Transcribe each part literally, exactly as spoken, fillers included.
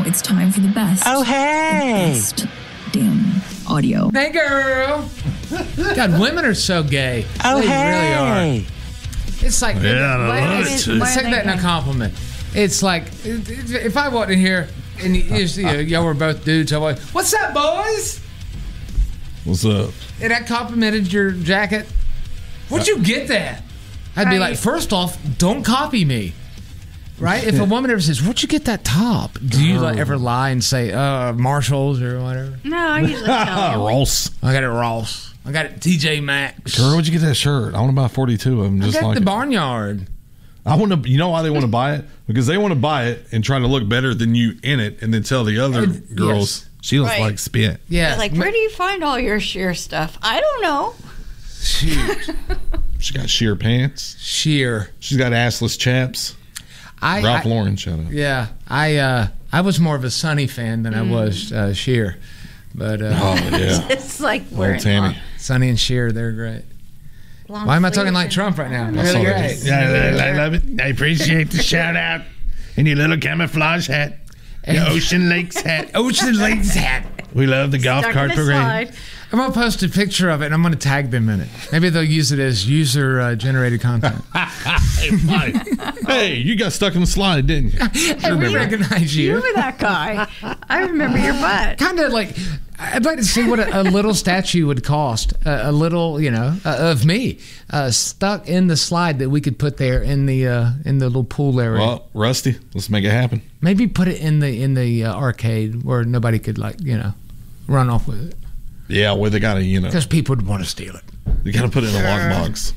it's time for the best. Oh, hey. Best damn audio. Hey, girl. God, women are so gay. Oh, they hey. really are. It's like, Yeah, I love it's, it, too. let's take that in a compliment. It's like, if I walked in here and you, you know, y'all were both dudes, I was, what's up, boys? What's up? And I complimented your jacket. Where'd you get that? I'd be like, first off, don't copy me. Right? If a woman ever says, where'd you get that top? Do you like, ever lie and say, uh, Marshalls or whatever? No, I usually tell them. Ross. I got it Ross. I got it T J Maxx. Girl, where'd you get that shirt? I want to buy forty-two of them. Just I got like the it. Barnyard. I want to. You know why they want to buy it? Because they want to buy it and try to look better than you in it, and then tell the other Uh, girls yes. she looks Right. like spit. Yeah. Like, where do you find all your sheer stuff? I don't know. Shoot. She got sheer pants. Sheer. She's got assless chaps. I, Ralph I, Lauren, shut up. Yeah. I uh, I was more of a Sunny fan than I was uh, Sheer. But uh, Oh yeah, It's like old we're Tammy. Sunny and Sheer, they're great. long Why am I talking sleeves like and- Trump right now? I Really saw great. that. Yeah, I, I love it. I appreciate the shout out. And your little camouflage hat. Your Ocean Lakes hat. Ocean Lakes hat. We love the golf Stuck cart in a parade. slide. I'm going to post a picture of it and I'm going to tag them in it. Maybe they'll use it as user uh, generated content. Hey, Mike. Hey, you got stuck in the slide, didn't you? I recognize You you. were that guy. I remember your butt. Kind of like, I'd like to see what a, a little statue would cost. A, a little, you know, uh, of me uh, stuck in the slide that we could put there in the uh, in the little pool area. Well, Rusty, let's make it happen. Maybe put it in the in the uh, arcade where nobody could, like, you know, run off with it. Yeah, well, they got to, you know, Because people would want to steal it. they got to put it in a lockbox.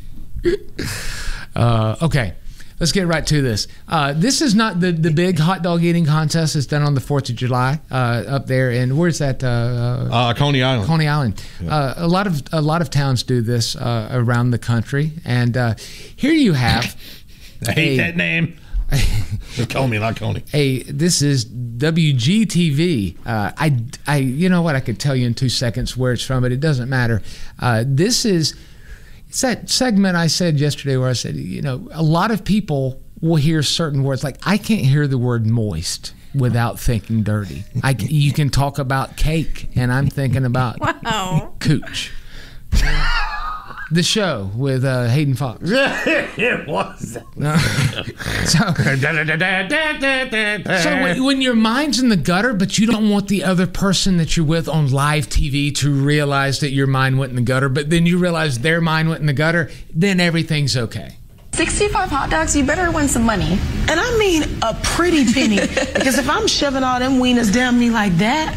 Uh, okay, let's get right to this. Uh, this is not the, the big hot dog eating contest that's done on the fourth of July uh, up there in, where's that? Uh, Uh, Coney Island. Coney Island. Uh, a lot of a lot of towns do this uh, around the country, and uh, here you have I hate a- that name. Call me, not Coney. a. This is W G T V. Uh, I I you know what, I could tell you in two seconds where it's from, but it doesn't matter. Uh, this is it's that segment I said yesterday where I said, you know, a lot of people will hear certain words, like I can't hear the word moist without thinking dirty. I c- you can talk about cake, and I'm thinking about Wow. cooch. The show with uh, Hayden Fox. It was. So, so when, when your mind's in the gutter, but you don't want the other person that you're with on live T V to realize that your mind went in the gutter, but then you realize their mind went in the gutter, then everything's okay. sixty-five hot dogs, you better win some money. And I mean a pretty penny. Because if I'm shoving all them wieners down me like that,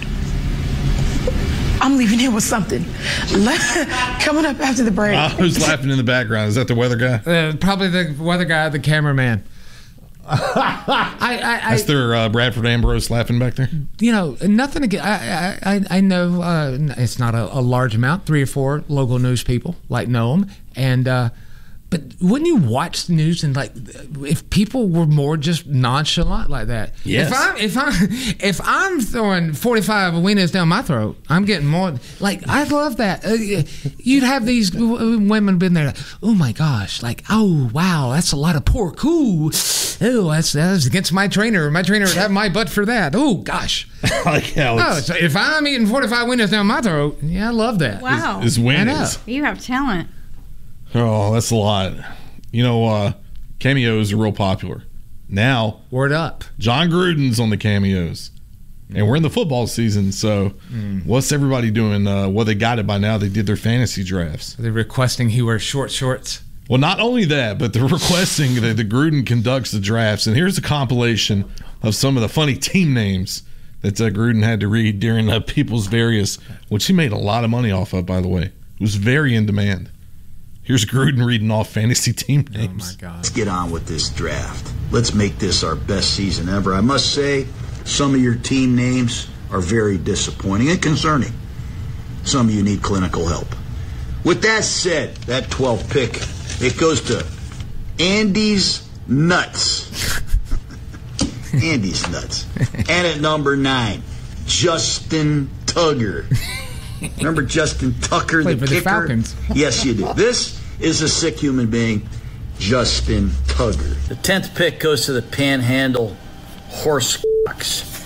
I'm leaving here with something. Coming up after the break. Uh, who's laughing in the background? Is that the weather guy? Uh, probably the weather guy, the cameraman. I, I, I That's their uh, Bradford Ambrose laughing back there. you know, nothing again. I, I, I- I know uh, it's not a, a large amount. Three or four local news people like know them, and uh, but wouldn't you watch the news and like if people were more just nonchalant like that? Yes. If I'm if I'm if I'm throwing forty-five wieners down my throat, I'm getting more. Like I love that. Uh, you'd have these w- women been there. Like, oh my gosh! Like oh wow, that's a lot of pork. Ooh, oh that's that's against my trainer. My trainer would have my butt for that. Oh gosh. Like how Oh, it's, so if I'm eating forty-five wieners down my throat, yeah, I love that. Wow. it's I know. winners. You have talent. Oh, that's a lot. You know, uh, cameos are real popular. Now, Word up. John Gruden's on the cameos. And we're in the football season, so what's everybody doing? Uh, well, they got it by now. They did their fantasy drafts. They're requesting he wears short shorts. Well, not only that, but they're requesting that the Gruden conducts the drafts. And here's a compilation of some of the funny team names that uh, Gruden had to read during uh, People's Various, which he made a lot of money off of, by the way. It was very in demand. Here's Gruden reading off fantasy team names. Oh, my God. Let's get on with this draft. Let's make this our best season ever. I must say, some of your team names are very disappointing and concerning. Some of you need clinical help. With that said, that twelfth pick, it goes to Andy's Nuts. Andy's Nuts. And at number nine, Justin Tugger. Remember Justin Tucker, Played the for the kicker? Falcons. Yes, you do. This is a sick human being, Justin Tugger. The tenth pick goes to the Panhandle Horse Fox.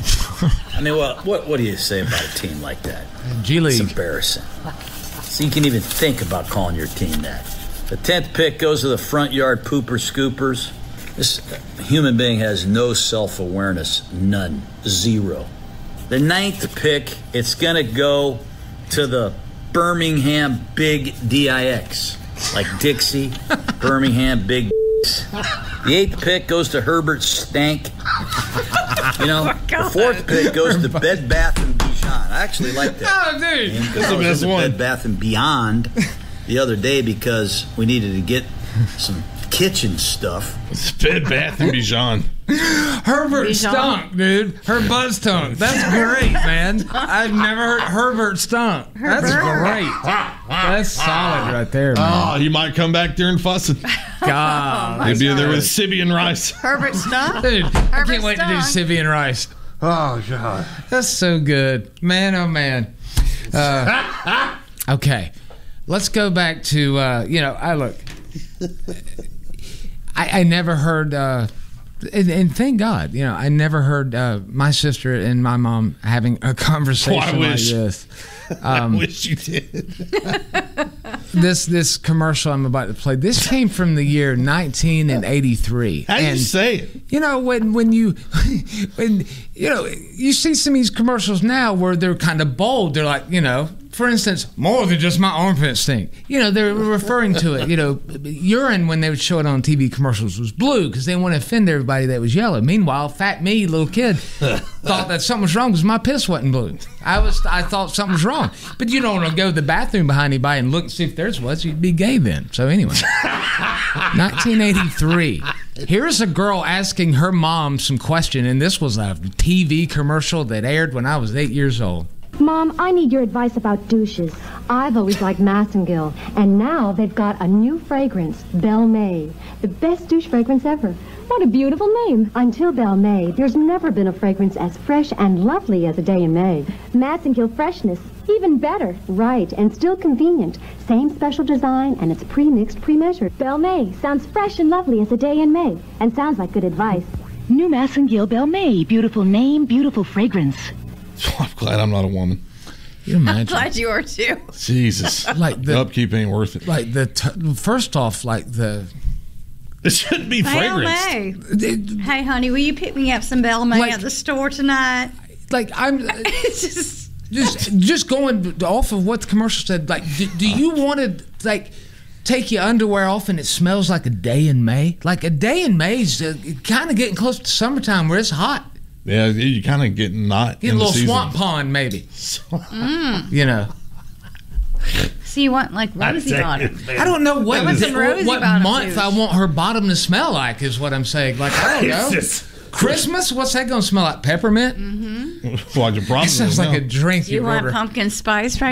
I mean, well, what what do you say about a team like that? G League. It's embarrassing. So you can even think about calling your team that. The tenth pick goes to the front yard pooper scoopers. This human being has no self-awareness, none, zero. The ninth pick, it's gonna go to the Birmingham Big D I X, like Dixie, Birmingham Big Dicks. The eighth pick goes to Herbert Stank. You know, Oh, the fourth pick goes to Bed Bath and Beyond. I actually like that. Oh, dude. That's the best one. Bed Bath and Beyond the other day because we needed to get some kitchen stuff. It's Bed Bath and Beyond. Herbert Bijan? stunk, dude. Her buzz stunk. That's great, man. I've never heard Herbert stunk. That's great. That's solid right there, man. Oh, he might come back there and fussing. God. He'd be there with Sibby and Rice. Herbert Stump. Dude, I Herbert can't wait to do Stunk. Sibby and Rice. Oh, God. That's so good. Man, oh, man. Uh, okay. Let's go back to, uh, you know, I look. I, I never heard, uh, and, and thank God, you know, I never heard uh, my sister and my mom having a conversation Oh, I like wish. this. I Um, wish you did. this this commercial I'm about to play. This came from the year nineteen eighty-three. How do you And, say it? You know, when when you when you know you see some of these commercials now where they're kind of bold. They're like, you know, for instance, more than just my armpit stink. You know, they're referring to it. You know, urine when they would show it on T V commercials was blue because they didn't want to offend everybody that was yellow. Meanwhile, fat me, little kid, thought that something was wrong because my piss wasn't blue. I was I thought something was wrong. But you don't want to go to the bathroom behind anybody and look and see if theirs was. You'd be gay then. So anyway, nineteen eighty-three. Here's a girl asking her mom some question, and this was a T V commercial that aired when I was eight years old. Mom, I need your advice about douches. I've always liked Massengill, and now they've got a new fragrance, Belle May. The best douche fragrance ever. What a beautiful name. Until Belle May, there's never been a fragrance as fresh and lovely as a day in May. Massengill freshness, even better. Right, and still convenient. Same special design, and it's pre-mixed, pre-measured. Belle May sounds fresh and lovely as a day in May, and sounds like good advice. New Massengill Belle May. Beautiful name, beautiful fragrance. I'm glad I'm not a woman. You imagine? Glad you are too. Jesus. Like the The upkeep ain't worth it. like the t- first off, like the It shouldn't be Belle fragranced. May. Hey, honey, will you pick me up some Belle May Like- at the store tonight? like I'm It's just just just going off of what the commercial said. Like, do, do you want to like take your underwear off and it smells like a day in May? Like a day in May is uh, kind of getting close to summertime where it's hot. Yeah, you kind of get not Get a in the little season. swamp pond maybe. Mm. You know. So you want like rosy bottom? I don't know what, want some what, rosy what bottom month douche. I want her bottom to smell like is what I'm saying. Like I don't know. Jesus. Christmas? What's that gonna smell like? Peppermint? Mm-hmm. Well, your problem It sounds is like now. a drink you, You want order. pumpkin spice right